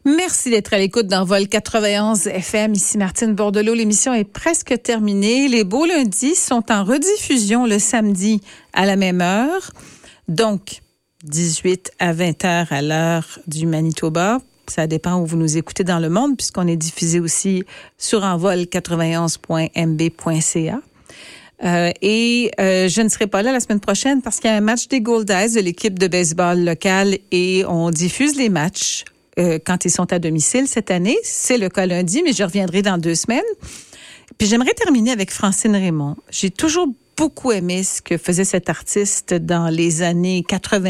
Merci d'être à l'écoute d'Envol 91 FM. Ici Martine Bordelot. L'émission est presque terminée. Les beaux lundis sont en rediffusion le samedi à la même heure. Donc, 18 à 20 heures à l'heure du Manitoba. Ça dépend où vous nous écoutez dans le monde, puisqu'on est diffusé aussi sur envol91.mb.ca. Je ne serai pas là la semaine prochaine parce qu'il y a un match des Goldies de l'équipe de baseball locale et on diffuse les matchs quand ils sont à domicile cette année. C'est le cas lundi, mais je reviendrai dans 2 semaines. Puis j'aimerais terminer avec Francine Raymond. J'ai toujours beaucoup aimé ce que faisait cet artiste dans les années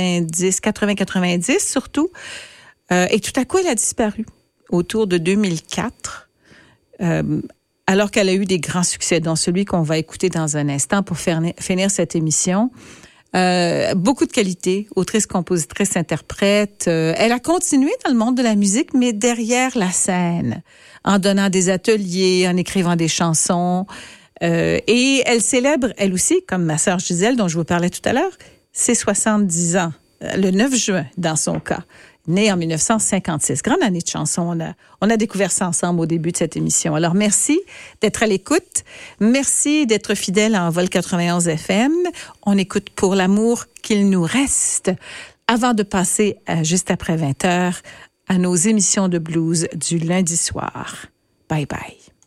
80-90 surtout. Et tout à coup, elle a disparu autour de 2004, alors qu'elle a eu des grands succès, dont celui qu'on va écouter dans un instant pour finir cette émission. Beaucoup de qualité, autrice, compositrice, interprète. Elle a continué dans le monde de la musique, mais derrière la scène, en donnant des ateliers, en écrivant des chansons. Et elle célèbre, elle aussi, comme ma sœur Gisèle, dont je vous parlais tout à l'heure, ses 70 ans, le 9 juin, dans son cas. Née en 1956. Grande année de chansons. On a découvert ça ensemble au début de cette émission. Alors, merci d'être à l'écoute. Merci d'être fidèle à Envol 91 FM. On écoute Pour l'amour qu'il nous reste avant de passer juste après 20 heures à nos émissions de blues du lundi soir. Bye bye.